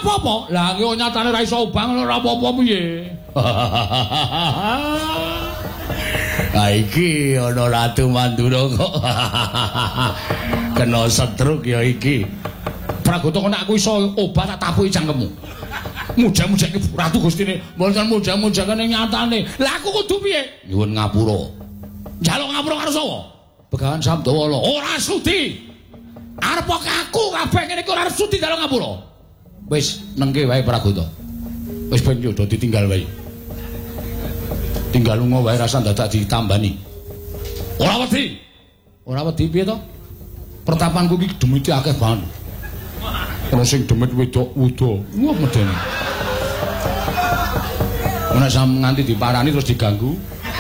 apa-apa. Lah iki nyatane ra iso obang ora apa-apa piye. Ha iki ana Ratu Mandura kok. Kena stroke ya iki. Pragoto kok nek aku iso obat tak tapuki cangkemmu. Muja-mujake Ratu Gustine, mboten muja-mujake nyatane. Lah aku kudu piye? Nyuwun ngapura. Njaluk ngapura karo sapa? Begawan Sabdawala. Ora sudi. Arep aku kabeh ngene iki ora sudi njaluk ngapura. Wis nengke wae Pragoto. Wis ben yo do ditinggal wae. Tinggal lunga wae rasa dadak ditambani. Ora wedi. Ora wedi piye to? Pertapanku iki demite akeh banget. Ana sing demit wedok wuda. Wah medeni. Ana sam nganti diparani terus diganggu.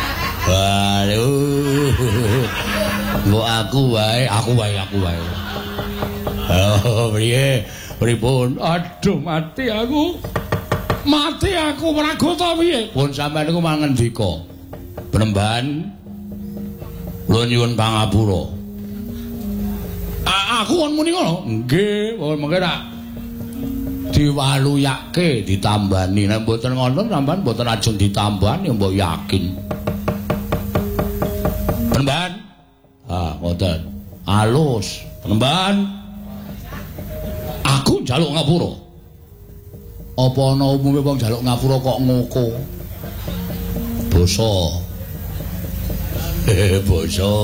Waduh. Mbok aku wae. Oh, piye? Pripun? Aduh, mati aku. Mati aku Pragoto piye? Pun sampean niku malah ngendika. Penemban kula nyuwun pangapura. Aku kon muni ngono. Nggih, mengke tak diwaluyake ditambani. Nek mboten ngono sampean mboten ajeng ditambani mbok yakin. Penemban. Ah, ngoten. Alus, penemban. Aku njaluk ngapura. Apa ana umume wong njaluk ngapura kok ngoko? Basa. Basa.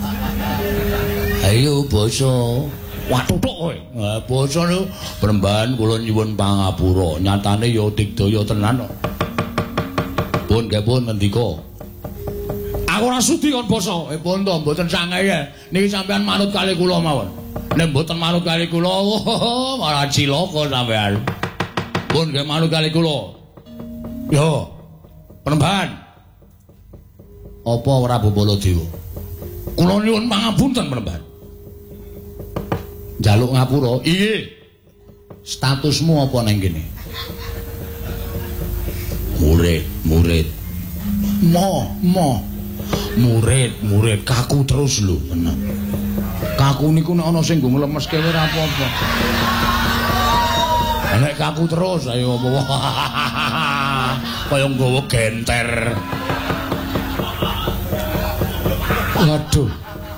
Ayo basa. Watuthuk kowe. Basa lho, penemban kula nyuwun pangapura. Nyatane ya digdaya tenan kok. Pun kepun ngendika. Aku ora sudi kon basa. Pun to mboten sangeye. Niki sampean manut kali kula mawon. Nek mboten manut kali kula, malah cilaka sampean. Pun nggih manut kali kula. Yo. Penemban. Apa Prabu Baladewa? Kula nyuwun pangapunten penemban. Njaluk ngapura. Iye. Statusmu apa nang kene? Murid. Murid. Kaku terus lho, tenan. Kaku niku nek ana sing nggo nglemeske ora apa-apa. Nek kaku terus ayo apa. Kaya nggawa genter. Waduh.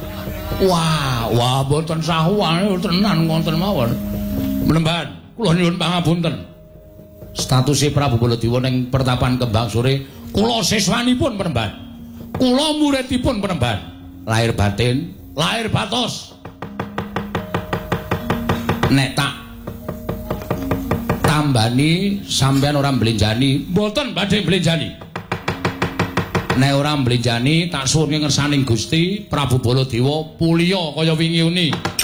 Wah, mboten sahuane tenan wonten mawon. Menemban, kula nyuwun pangapunten. Statuse Prabu Baladewa ning Pertapan Kembang Sore, kula siswanipun penemban. Kula muridipun penemban. Lahir batin, lahir batos. Nek tak tambani sampean ora mblenjani, mboten badhe mblenjani. Nek ora mblenjani tak suwun ngersaning Gusti Prabu Baladewa pulya kaya wingi uni.